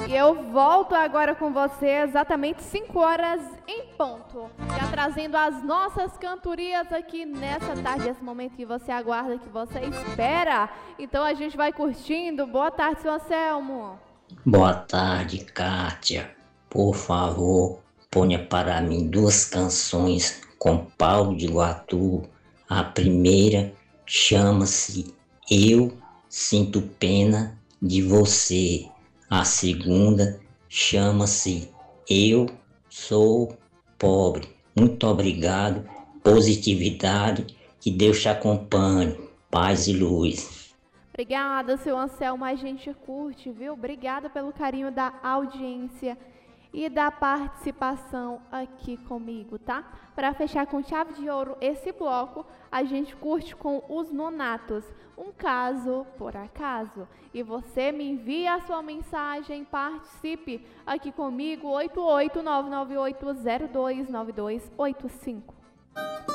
E eu volto agora com você exatamente 5 horas em ponto. Já trazendo as nossas cantorias aqui nessa tarde, esse momento que você aguarda, que você espera. Então a gente vai curtindo. Boa tarde, seu Anselmo. Boa tarde, Kátia. Por favor, ponha para mim 2 canções com Paulo de Iguatu. A primeira chama-se Eu Sinto Pena de Você. A segunda chama-se Eu Sou Pobre. Muito obrigado, positividade, que Deus te acompanhe. Paz e luz. Obrigada, seu Anselmo. A gente curte, viu? Obrigada pelo carinho da audiência e da participação aqui comigo, tá? Para fechar com chave de ouro esse bloco, a gente curte com os Nonatos, Um Caso por Acaso. E você me envia a sua mensagem, participe aqui comigo, 88998029285.